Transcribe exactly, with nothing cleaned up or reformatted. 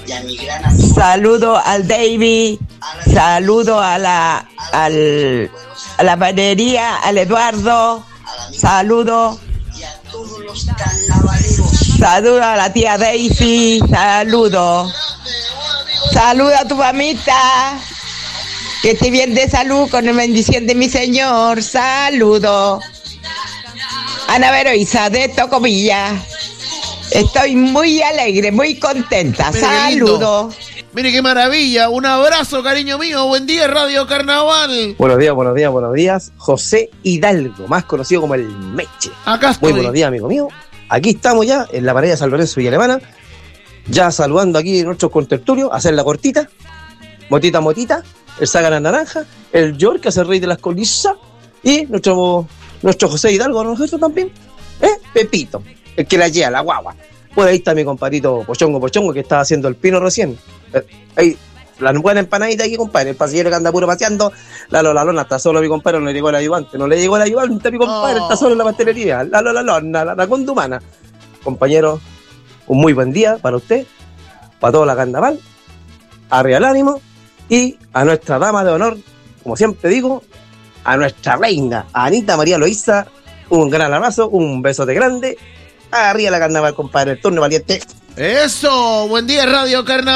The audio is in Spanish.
Saludo al David, saludo a la, al, a la panadería, al Eduardo, saludo, saludo a la tía Daisy, saludo, saludo a tu mamita, que esté bien de salud con la bendición de mi Señor, saludo. Ana Veroiza de Tocopilla. Estoy muy alegre, muy contenta. Mire, saludo. Qué Mire qué maravilla. Un abrazo, cariño mío. Buen día, Radio Carnaval. Buenos días, buenos días, buenos días. José Hidalgo, más conocido como el Meche. Acá estoy. Muy buenos días, amigo mío. Aquí estamos ya en la parada de San Lorenzo y Alemana. Ya saludando aquí a nuestros contertulios, hacer la cortita. Motita, motita. El Saga la naranja. El York, que hace el rey de las colisas. Y nuestro, nuestro José Hidalgo, nosotros también. ¿Eh? Pepito. El que la lleva, la guagua. Pues ahí está mi compadrito Pochongo Pochongo, que estaba haciendo el pino recién. Eh, ahí, la buena empanadita aquí, compadre. El pasillero que anda puro paseando. La lola lona, está solo mi compadre, no le llegó el ayudante. No le llegó el ayudante, mi compadre, oh. Está solo en la pastelería. La lola lona, la, la condumana. Compañero, un muy buen día para usted, para toda la carnaval. Arriba el ánimo. Y a nuestra dama de honor, como siempre digo, a nuestra reina, a Anita María Loíza, un gran abrazo, un besote grande. Arriba la carnaval, compadre, el turno valiente. Eso, buen día, Radio Carnaval.